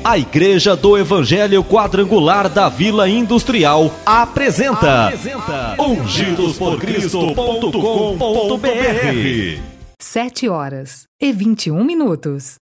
A Igreja do Evangelho Quadrangular da Vila Industrial apresenta ungidosporcristo.com.br. 7h21.